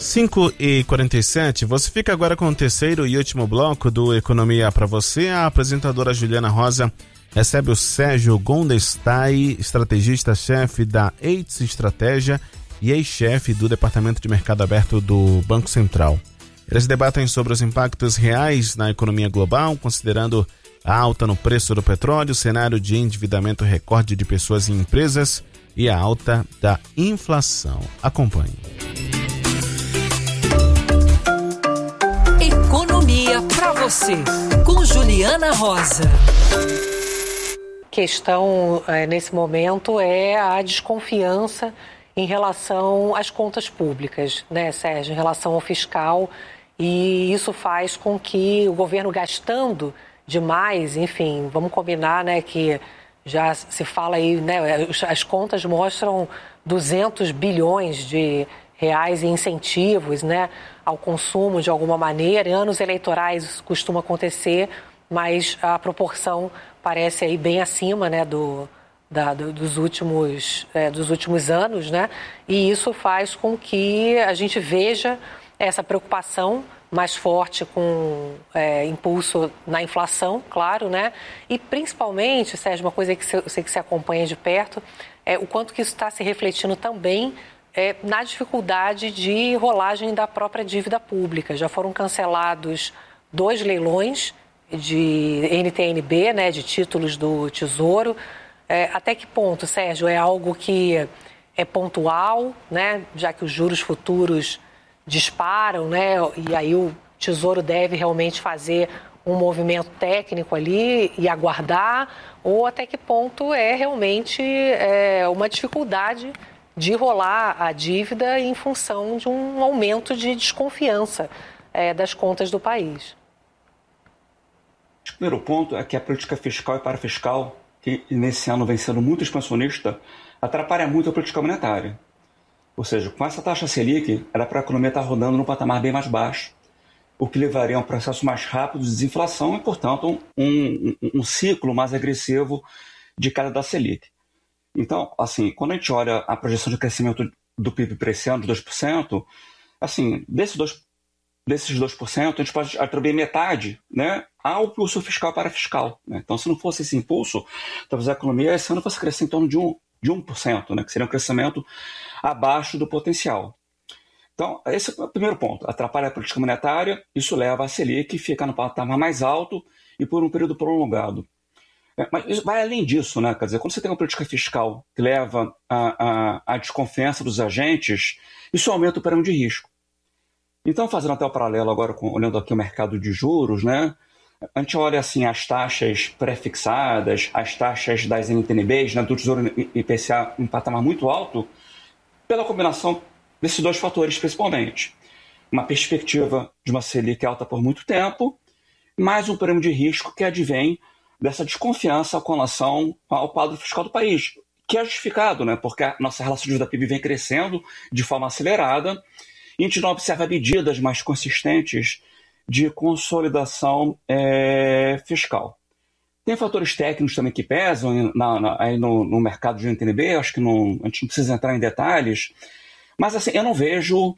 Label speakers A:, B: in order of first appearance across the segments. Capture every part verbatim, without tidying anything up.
A: cinco e quarenta e sete, você fica agora com o terceiro e último bloco do Economia para você. A apresentadora Juliana Rosa recebe o Sérgio Gondestai, estrategista-chefe da Eitz Estratégia e ex-chefe do Departamento de Mercado Aberto do Banco Central. Eles debatem sobre os impactos reais na economia global, considerando a alta no preço do petróleo, o cenário de endividamento recorde de pessoas e empresas e a alta da inflação. Acompanhe.
B: Economia para você, com Juliana Rosa.
C: A questão é, nesse momento é a desconfiança em relação às contas públicas, né, Sérgio, em relação ao fiscal, e isso faz com que o governo gastando demais, enfim, vamos combinar, né, que já se fala aí, né, as contas mostram duzentos bilhões de reais em incentivos, né, ao consumo de alguma maneira. Em anos eleitorais isso costuma acontecer, mas a proporção parece aí bem acima, né, do, da, do, dos, últimos, é, dos últimos anos, né, e isso faz com que a gente veja essa preocupação mais forte com é, impulso na inflação, claro, né? E principalmente, Sérgio, uma coisa que eu sei que você acompanha de perto, é o quanto que isso está se refletindo também é, na dificuldade de rolagem da própria dívida pública. Já foram cancelados dois leilões de N T N B, né, de títulos do Tesouro. É, até que ponto, Sérgio, é algo que é pontual, né, já que os juros futuros disparam, né? E aí o Tesouro deve realmente fazer um movimento técnico ali e aguardar, ou até que ponto é realmente é, uma dificuldade de rolar a dívida em função de um aumento de desconfiança é, das contas do país.
D: O primeiro ponto é que a política fiscal e parafiscal, que nesse ano vem sendo muito expansionista, atrapalha muito a política monetária. Ou seja, com essa taxa Selic, era para a economia estar rodando num patamar bem mais baixo, o que levaria a um processo mais rápido de desinflação e, portanto, um, um, um ciclo mais agressivo de queda da Selic. Então, assim, quando a gente olha a projeção de crescimento do P I B para esse ano de dois por cento, assim, desses dois, desses dois por cento, a gente pode atribuir metade, né, ao impulso fiscal para fiscal. Né? Então, se não fosse esse impulso, talvez a economia esse ano fosse crescer em torno de um, de um por cento, né, que seria um crescimento abaixo do potencial. Então, esse é o primeiro ponto. Atrapalha a política monetária, isso leva a Selic a ficar no patamar mais alto e por um período prolongado. É, mas isso vai além disso, né? Quer dizer, quando você tem uma política fiscal que leva à desconfiança dos agentes, isso aumenta o prêmio de risco. Então, fazendo até o paralelo agora, com, olhando aqui o mercado de juros, né? A gente olha assim as taxas pré-fixadas, as taxas das N T N Bs, né, do Tesouro I P C A em patamar muito alto, pela combinação desses dois fatores principalmente. Uma perspectiva de uma Selic alta por muito tempo, mais um prêmio de risco que advém dessa desconfiança com relação ao quadro fiscal do país, que é justificado, né, porque a nossa relação de dívida P I B vem crescendo de forma acelerada e a gente não observa medidas mais consistentes de consolidação é, fiscal. Tem fatores técnicos também que pesam na, na, aí no, no mercado de N T N B, acho que não, a gente não precisa entrar em detalhes, mas assim, eu não vejo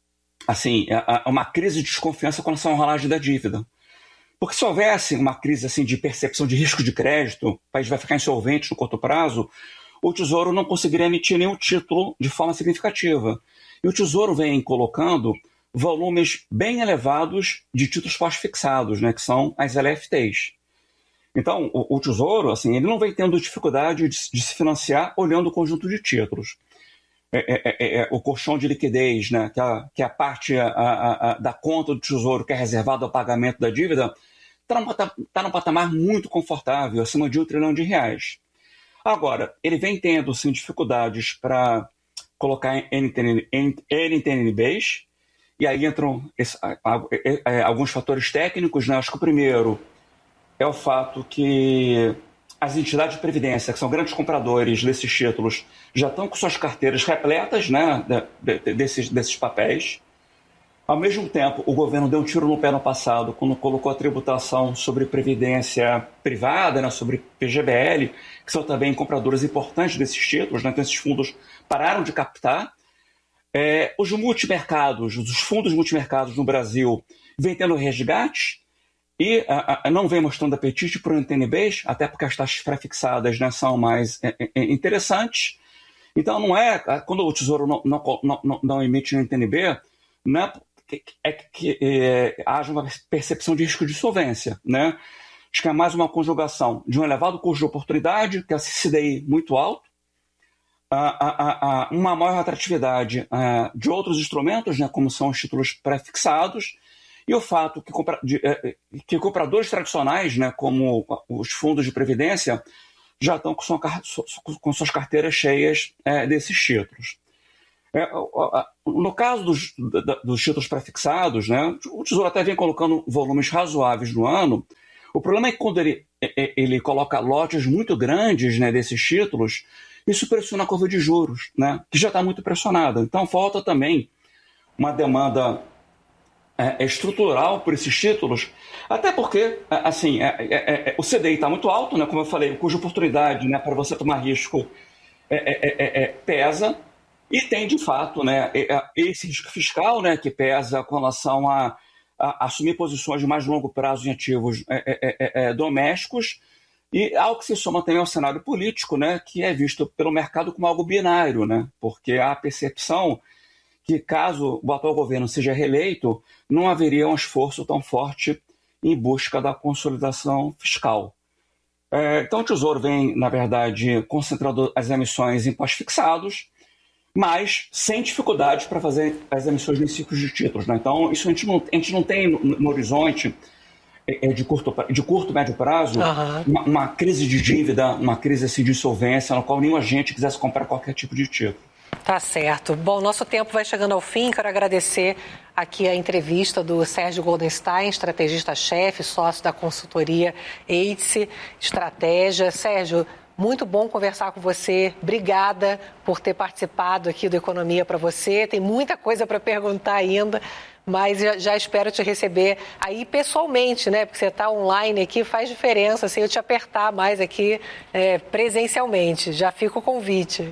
D: assim, uma crise de desconfiança com relação à rolagem da dívida. Porque se houvesse uma crise assim, de percepção de risco de crédito, o país vai ficar insolvente no curto prazo, o Tesouro não conseguiria emitir nenhum título de forma significativa. E o Tesouro vem colocando volumes bem elevados de títulos pós-fixados, né, que são as L F Ts. Então, o, o Tesouro, assim, ele não vem tendo dificuldade de, de se financiar olhando o conjunto de títulos. É, é, é, o colchão de liquidez, né, que, a, que a parte a, a, a, da conta do Tesouro que é reservada ao pagamento da dívida, está num, tá num patamar muito confortável, acima de um trilhão de reais. Agora, ele vem tendo sim, dificuldades para colocar N T N Bs, e aí entram esse, a, a, a, alguns fatores técnicos, né? Acho que o primeiro é o fato que as entidades de previdência, que são grandes compradores desses títulos, já estão com suas carteiras repletas, né, de, de, desses, desses papéis. Ao mesmo tempo, o governo deu um tiro no pé no passado quando colocou a tributação sobre previdência privada, né, sobre P G B L, que são também compradores importantes desses títulos, né, então esses fundos pararam de captar. É, os multimercados, os fundos multimercados no Brasil vêm tendo resgate e a, a, não vem mostrando apetite para o N T N Bs, até porque as taxas pré-fixadas, né, são mais é, é, interessantes. Então, não é, quando o Tesouro não, não, não, não emite no N T N B, não é que, é que é, haja uma percepção de risco de solvência, né? Acho que é mais uma conjugação de um elevado custo de oportunidade, que é a C D I muito alto, a, a, a, uma maior atratividade a, de outros instrumentos, né, como são os títulos pré-fixados, e o fato que, compra, de, que compradores tradicionais, né, como os fundos de previdência, já estão com, sua, com suas carteiras cheias é, desses títulos. É, no caso dos, dos títulos pré-fixados, né, o Tesouro até vem colocando volumes razoáveis no ano. O problema é que quando ele, ele coloca lotes muito grandes, né, desses títulos, isso pressiona a curva de juros, né, que já está muito pressionada. Então falta também uma demanda é, estrutural por esses títulos, até porque assim, é, é, é, o C D I está muito alto, né, como eu falei, cuja oportunidade, né, para você tomar risco é, é, é, é, pesa, e tem de fato, né, esse risco fiscal, né, que pesa com relação a, a assumir posições de mais longo prazo em ativos é, é, é, é, domésticos, e algo que se soma também ao cenário político, né, que é visto pelo mercado como algo binário, né, porque há a percepção que, caso o atual governo seja reeleito, não haveria um esforço tão forte em busca da consolidação fiscal. É, então, o Tesouro vem, na verdade, concentrando as emissões em pós-fixados, mas sem dificuldades para fazer as emissões em ciclos de títulos, né? Então, isso a gente não, a gente não tem no, no horizonte é, de, curto, de curto, médio prazo, uhum. uma, uma crise de dívida, uma crise assim, de insolvência, na qual nenhum agente quisesse comprar qualquer tipo de título.
C: Tá certo. Bom, nosso tempo vai chegando ao fim. Quero agradecer aqui a entrevista do Sérgio Goldenstein, estrategista-chefe, sócio da consultoria Eights Estratégia. Sérgio, muito bom conversar com você. Obrigada por ter participado aqui do Economia para Você. Tem muita coisa para perguntar ainda, mas já, já espero te receber aí pessoalmente, né? Porque você está online aqui, faz diferença assim, eu te apertar mais aqui é, presencialmente. Já fica o convite.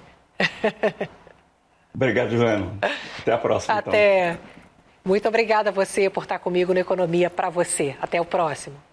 D: Obrigado, Juliana. Até a próxima.
C: Até.
D: Então.
C: Muito obrigada a você por estar comigo no Economia para Você. Até o próximo.